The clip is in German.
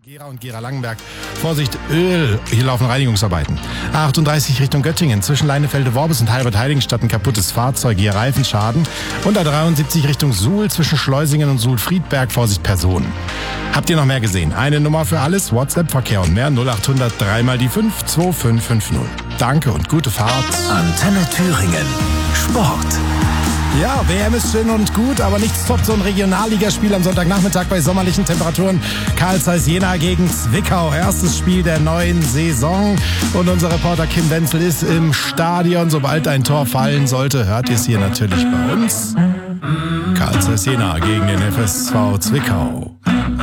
Gera und Gera Langenberg. Vorsicht, Öl. Hier laufen Reinigungsarbeiten. A38 Richtung Göttingen. Zwischen Leinefelde-Worbis und Halbert-Heiligenstadt ein kaputtes Fahrzeug. Hier Reifenschaden. Und A73 Richtung Suhl. Zwischen Schleusingen und Suhl-Friedberg. Vorsicht, Personen. Habt ihr noch mehr gesehen? Eine Nummer für alles. WhatsApp-Verkehr und mehr. 0800 3 mal die 5 2550. Danke und gute Fahrt. Antenne Thüringen. Sport. Ja, WM ist schön und gut, aber nichts toppt so ein Regionalligaspiel am Sonntagnachmittag bei sommerlichen Temperaturen. Karl Zeiss Jena gegen Zwickau. Erstes Spiel der neuen Saison. Und unser Reporter Kim Wenzel ist im Stadion. Sobald ein Tor fallen sollte, hört ihr es hier natürlich bei uns. Karl Zeiss Jena gegen den FSV Zwickau.